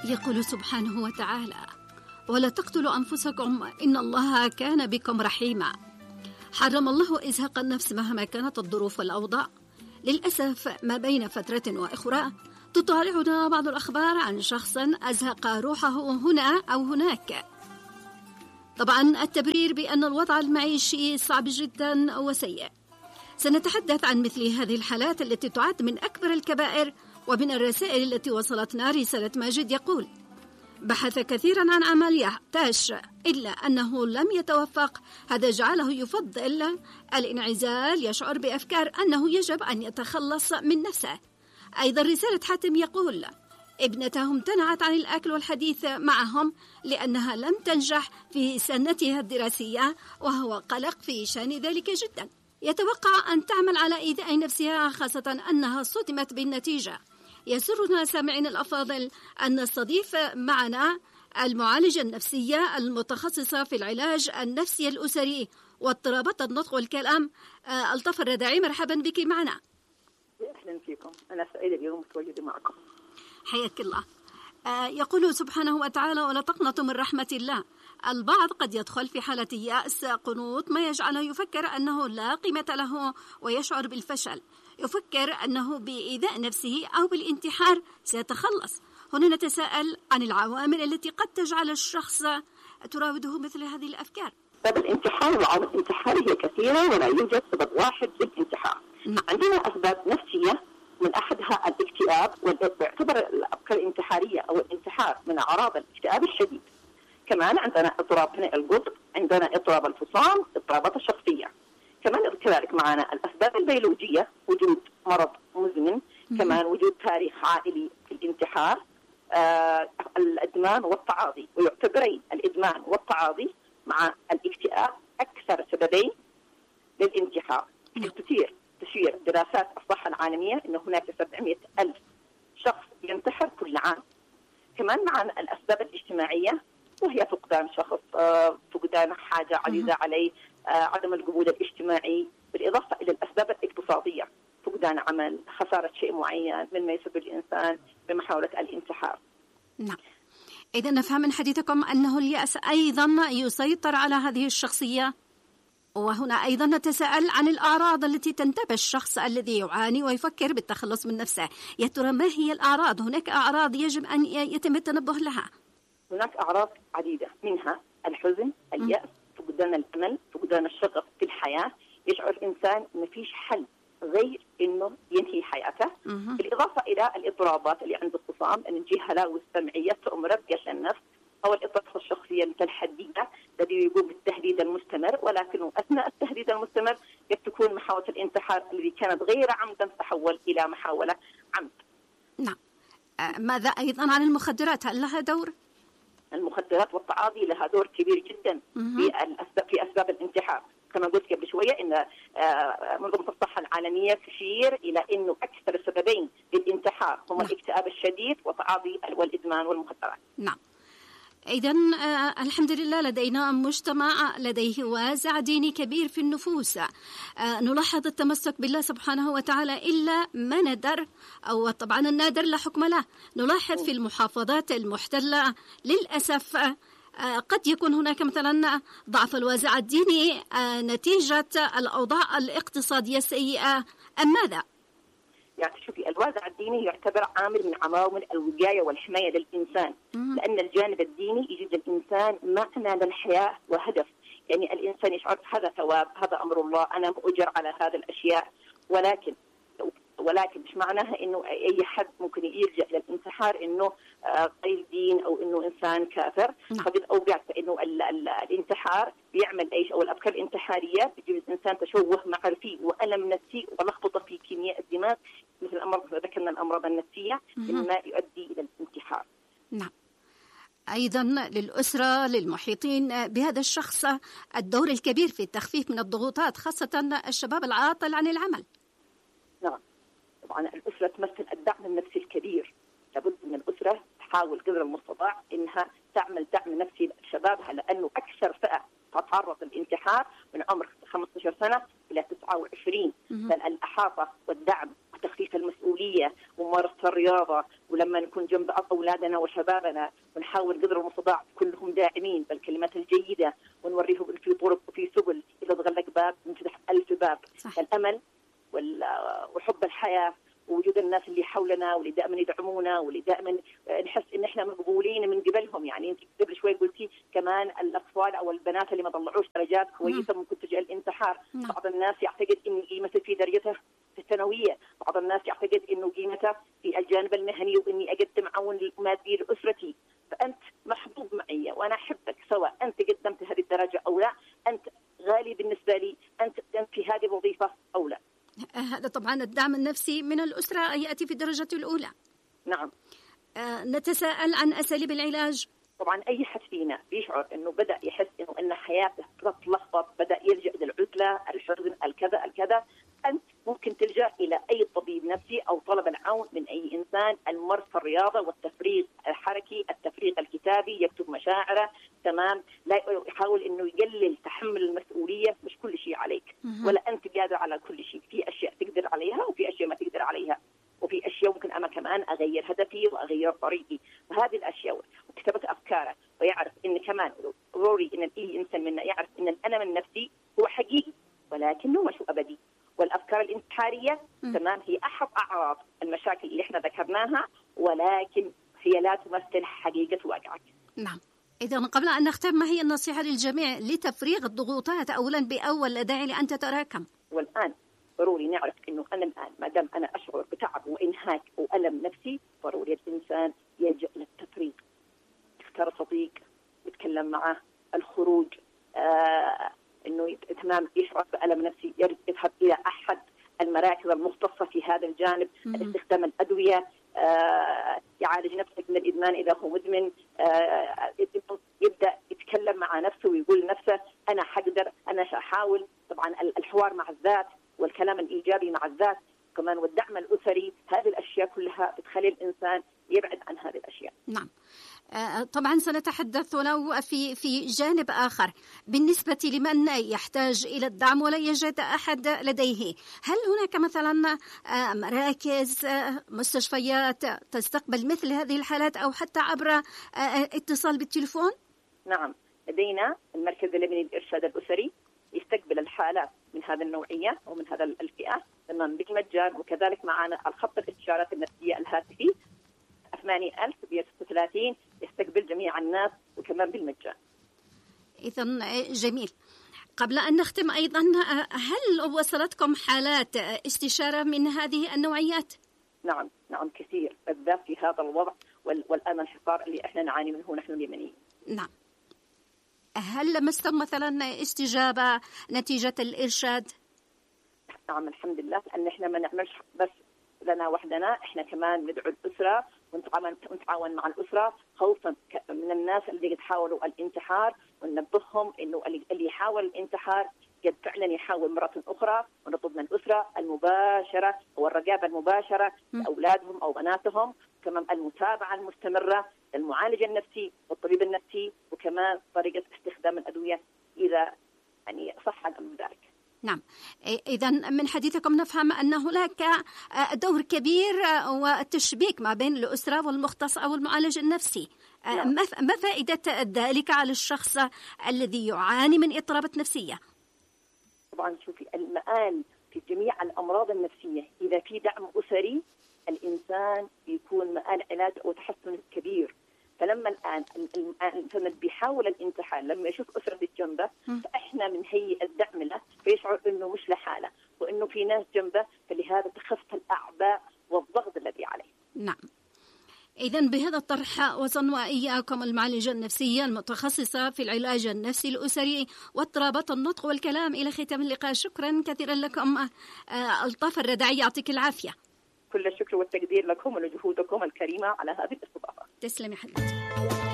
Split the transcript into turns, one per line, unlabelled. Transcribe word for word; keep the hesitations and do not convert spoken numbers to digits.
يقول سبحانه وتعالى: ولا تقتلوا أنفسكم إن الله كان بكم رحيما. حرم الله إزهاق النفس مهما كانت الظروف والأوضاع. للأسف ما بين فترة وأخرى تطالعنا بعض الأخبار عن شخص أزهق روحه هنا أو هناك. طبعا التبرير بأن الوضع المعيشي صعب جدا وسيء. سنتحدث عن مثل هذه الحالات التي تعد من أكبر الكبائر. ومن الرسائل التي وصلتنا رسالة ماجد يقول: بحث كثيرا عن عمل يحتاج إلا أنه لم يتوفق، هذا جعله يفضل الانعزال، يشعر بأفكار أنه يجب أن يتخلص من نفسه. أيضا رسالة حاتم يقول: ابنته امتنعت عن الأكل والحديث معهم لأنها لم تنجح في سنتها الدراسية، وهو قلق في شأن ذلك جدا. يتوقع أن تعمل على إيذاء نفسها، خاصة أنها صدمت بالنتيجة. يسرنا سامعين الأفاضل أن نستضيف معنا المعالجة النفسية المتخصصة في العلاج النفسي الأسري واضطرابات النطق والكلام، ألطف الرداعي. مرحبا بك معنا.
أهلا فيكم، أنا سعيدة اليوم متواجدة معكم.
حياك الله. يقول سبحانه وتعالى: ولا تقنطوا من رحمة الله. البعض قد يدخل في حالة يأس، قنوط، ما يجعله يفكر أنه لا قيمة له ويشعر بالفشل، يفكر أنه بإيذاء نفسه أو بالانتحار سيتخلص. هنا نتساءل عن العوامل التي قد تجعل الشخص تراوده مثل هذه الأفكار.
سبب الانتحار وعوامل الانتحار هي كثيرة ولا يوجد سبب واحد للانتحار. نعم. عندنا أسباب نفسية، من أحدها الاكتئاب، ويعتبر الأفكار الانتحارية أو الانتحار من أعراض الاكتئاب الشديد. كمان عندنا اضطراب ثنائي القطب، عندنا اضطراب الفصام، اضطرابات الشخصية. كمان كذلك معنا الأسباب البيولوجية، وجود مرض مزمن، كمان وجود تاريخ عائلي في الانتحار، آه الإدمان والتعاطي. ويعتبرين الإدمان والتعاطي مع الاكتئاب أكثر سببين للانتحار. تثير تشير دراسات الصحة العالمية أن هناك سبعمائة ألف شخص ينتحر كل عام. كمان معنا الأسباب الاجتماعية، وهي فقدان شخص، آه فقدان حاجة عزيزة عليه، آه عدم القبول الاجتماعي، بالإضافة إلى الأسباب الاقتصادية، فقدان عمل، خسارة شيء معين مما يسبب الإنسان بمحاولة الانتحار.
نعم. إذا نفهم من حديثكم أنه اليأس أيضا يسيطر على هذه الشخصية. وهنا أيضا نتساءل عن الأعراض التي تنتابه الشخص الذي يعاني ويفكر بالتخلص من نفسه. يا ترى ما هي الأعراض؟ هناك أعراض يجب أن يتم التنبه لها.
هناك أعراض عديدة، منها الحزن، اليأس، فقدان الأمل، فقدان الشغف في الحياة. يشعر الإنسان ما فيش حل غير إنه ينهي حياته. م- بالإضافة إلى الإضطرابات اللي عند الفصام، أن تجي هلاوس سمعية تؤمر بقتل النفس، أو الإضطرابات الشخصية التحديدة الذي يقوم بالتهديد المستمر، ولكن أثناء التهديد المستمر قد تكون محاولة الانتحار الذي كانت غير عمدا تحول إلى محاولة عمد.
نعم. آه ماذا أيضا عن المخدرات؟ هل لها دور؟
المخدرات والتعاطي لها دور كبير جدا في الأسباب في أسباب الانتحار. كما قلت قبل شوية إن منظمة الصحة العالمية تشير إلى إنه أكثر السببين للانتحار هما الاكتئاب الشديد وتعاطي والإدمان والمخدرات.
نعم. إذن آه الحمد لله لدينا مجتمع لديه وازع ديني كبير في النفوس. آه نلاحظ التمسك بالله سبحانه وتعالى إلا ما ندر، أو طبعا النادر لا حكم له. نلاحظ في المحافظات المحتلة للأسف آه قد يكون هناك مثلا ضعف الوازع الديني آه نتيجة الأوضاع الاقتصادية السيئة أم ماذا؟
يعني شوفي، الوازع الديني يعتبر عامل من عوامل الوقاية والحماية للإنسان، لأن الجانب الديني يجد الإنسان معنى للحياة وهدف. يعني الإنسان يشعر هذا ثواب، هذا أمر الله، أنا مؤجر على هذا الأشياء. ولكن ولكن مش معناها إنه أي حد ممكن يلجأ للانتحار إنه غير دين أو إنه إنسان كافر. فقد أوقعت إنه ال ال الانتحار بيعمل إيش، أو الأفكار الانتحارية بيجيب الإنسان تشوه معرفي وألم نفسي ولخبطة في كيمياء الدماغ، مثل الأمراض ذكرنا الأمراض النفسية، مما يؤدي إلى الانتحار.
نعم. أيضا للأسرة، للمحيطين بهذا الشخص الدور الكبير في التخفيف من الضغوطات، خاصة الشباب العاطل عن العمل.
نعم. طبعا الأسرة تمثل الدعم النفسي الكبير. لابد من الأسرة تحاول قدر المستطاع إنها تعمل دعم نفسي لشبابها، لأنه أكثر فئة تتعرض للانتحار من عمر خمسة عشر سنة إلى تسعة وعشرين. فالإحاطة والدعم وتخفيف المسؤولية وممارسة الرياضة ولما نكون جنب أولادنا وشبابنا ونحاول قدر المستطاع كلهم داعمين بالكلمات الجيدة، ونوريهم في طرق وفي سبل، إذا تغلق باب نفتح ألف باب. صح. الأمل وحب الحياة ووجود الناس اللي حولنا واللي دائما يدعمونا واللي دائما نحس ان احنا مقبولين من قبلهم. يعني انت قبل شوي قلتي كمان الاطفال او البنات اللي ما طلعوش درجات كويسه ممكن تجي الانتحار. بعض الناس يعتقد ان قيمته في درجته في الثانويه، بعض الناس يعتقد انه قيمته في الجانب المهني واني اقدم عون مادي لاسرتي. فانت محظوظ معي وانا احبك، سواء انت قدمت هذه الدرجه او لا، انت غالي بالنسبه لي، انت في هذه الوظيفه او لا.
هذا طبعا الدعم النفسي من الأسرة يأتي في الدرجة الأولى.
نعم.
أه نتساءل عن أساليب العلاج.
طبعا أي حد فينا بيشعر أنه بدأ يحس أنه أن حياته تتلخبط، بدأ يلجأ للعزلة، الحزن، الكذا الكذا، أنت ممكن تلجأ إلى أي طبيب نفسي أو طلب العون من أي إنسان. الممارسة الرياضة والتفريغ الحركي، التفريغ الكتابي، يكتب مشاعره، تمام، لا يحاول أنه يقلل تحمل المسؤولية. مش كل شيء عليك ولا أنت قادر على كل شيء، في أشياء تقدر عليها وفي أشياء ما تقدر عليها، وفي أشياء ممكن أنا كمان أغير هدفي وأغير طريقي. فهذه الأشياء وكتابة أفكاره، ويعرف إن كمان ضروري إن أي إنسان منا يعرف إن الأنا من نفسي هو حقيقي ولكنه مش أبدي. والأفكار الانتحارية م. تمام هي أحد أعراض المشاكل اللي إحنا ذكرناها، ولكن هي لا تمثل حقيقة واقعك.
نعم. إذا قبل أن نختم، ما هي النصيحة للجميع لتفريغ الضغوطات أولا بأول لا داعي لأن تتراكم؟
والآن ضروري نعرف إنه أنا الآن ما دام أنا أشعر بتعب وإنهاك وألم نفسي، ضروري الإنسان يلجأ للتفريغ. يختار صديق يتكلم معه، الخروج، آه إنه تمام يشعر بألم نفسي يذهب إلى أحد المراكز المختصة في هذا الجانب، استخدام الأدوية، آه يعالج نفسه من الإدمان إذا هو مدمن، آه يبدأ يتكلم مع نفسه ويقول لنفسه أنا حقدر، أنا سأحاول. طبعا الحوار مع الذات والكلام الإيجابي مع الذات كمان والدعم الأسري، هذه الأشياء كلها بتخلي الإنسان يبعد عن هذه الأشياء.
نعم. طبعا سنتحدث ولو في في جانب آخر بالنسبة لمن يحتاج إلى الدعم ولا يجد أحد لديه. هل هناك مثلا مراكز، مستشفيات تستقبل مثل هذه الحالات أو حتى عبر اتصال بالتليفون؟
نعم، لدينا المركز اللبني للإرشاد الأسري يستقبل الحالات من هذا النوعية ومن هذا الفئة تمام بالمجان، وكذلك معنا الخط الاستشارات النفسية الهاتفي ثمانية ألف وستة وثلاثين يستقبل جميع الناس وكمان بالمجان.
إذن جميل. قبل أن نختم أيضا، هل وصلتكم حالات استشارة من هذه النوعيات؟
نعم نعم كثير، بالذات في هذا الوضع والآن الحصار اللي احنا نعاني منه نحن اليمنيين.
نعم. هل لمستم مثلا استجابة نتيجة الإرشاد؟
نعم الحمد لله، لأن احنا ما نعملش بس لنا وحدنا، احنا كمان ندعو الأسرة ونتعاون ونتعاون مع الأسرة خوفا من الناس اللي يحاولوا الانتحار، وننبههم إنه اللي يحاول الانتحار قد فعلا يحاول مرة أخرى، ونطلب من الأسرة المباشرة والرقابة المباشرة لأولادهم أو بناتهم، كمان المتابعة المستمرة للمعالج النفسي والطبيب النفسي، وكمان طريقة استخدام الأدوية إذا يعني صح عن ذلك.
نعم، إذا من حديثكم نفهم أن هناك دور كبير وتشبيك ما بين الأسرة والمختص أو المعالج النفسي. نعم. ما فائدة ذلك على الشخص الذي يعاني من اضطرابات نفسية؟
طبعا شوفي، المآل في جميع الأمراض النفسية إذا في دعم أسري الإنسان يكون مآل علاج وتحسن كبير. فلما الآن الإنسان بيحاول الانتحار لما يشوف أسرة جنبه، فإحنا من هيئة الدعم له فيشعر إنه مش لحاله وإنه في ناس جنبه، فلهذا تخف الأعباء والضغط الذي عليه.
نعم. إذن بهذا الطرح وصلنا وإياكم المعالجة النفسية المتخصصة في العلاج النفسي الأسري واضطرابات النطق والكلام إلى ختام اللقاء. شكرا كثيرا لكم ألطاف الردعي، يعطيك العافية.
كل الشكر والتقدير لكم ولجهودكم الكريمة على هذه الاستضافة.
تسلمي حبيبتي.